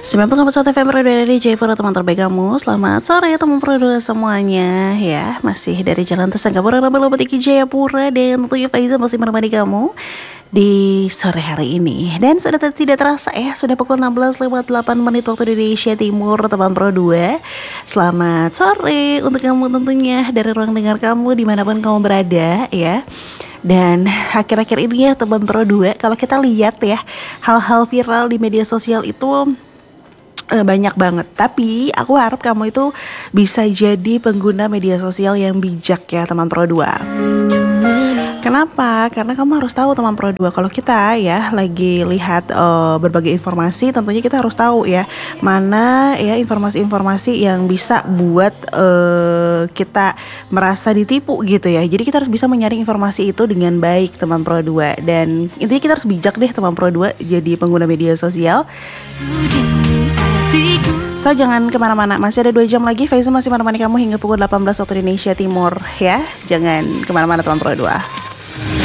90,1 FM Pro 2 dari Jayapura, teman terbaik kamu. Selamat sore teman Pro 2 semuanya. Ya, masih dari Jalan Tesangkapura, Lembah Iki Jayapura. Dan tentunya Faiza masih menemani kamu di sore hari ini. Dan sudah tidak terasa ya, sudah pukul 16:08 waktu Indonesia Timur, teman Pro 2. Selamat sore untuk kamu tentunya dari ruang dengar kamu dimanapun kamu berada ya. Dan akhir-akhir ini ya teman Pro 2, kalau kita lihat ya, hal-hal viral di media sosial itu banyak banget. Tapi aku harap kamu itu bisa jadi pengguna media sosial yang bijak ya teman Pro 2. Kenapa? Karena kamu harus tahu teman Pro 2, kalau kita ya lagi lihat berbagai informasi, tentunya kita harus tahu ya mana ya informasi-informasi yang bisa buat kita merasa ditipu gitu ya. Jadi kita harus bisa menyaring informasi itu dengan baik teman Pro 2. Dan intinya kita harus bijak deh teman Pro 2 jadi pengguna media sosial. So jangan kemana-mana, masih ada 2 jam lagi. Faiza masih menemani kamu hingga pukul 18 waktu Indonesia Timur ya. Jangan kemana-mana teman Pro 2.